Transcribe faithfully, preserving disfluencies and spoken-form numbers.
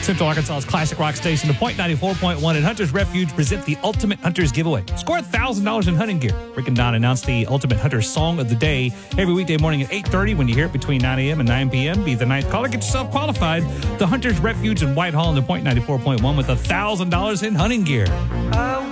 Central Arkansas's classic rock station, the Point ninety-four point one and Hunter's Refuge present the Ultimate Hunters Giveaway. Score one thousand dollars in hunting gear. Rick and Don announce the Ultimate Hunter Song of the Day every weekday morning at eight thirty. When you hear it between nine a.m. and nine p.m., be the ninth caller. Get yourself qualified. The Hunter's Refuge in Whitehall and the Point ninety-four point one with one thousand dollars in hunting gear.